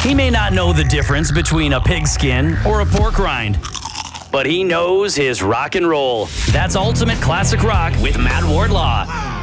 He may not know the difference between a pigskin or a pork rind, but he knows his rock and roll. That's Ultimate Classic Rock with Matt Wardlaw.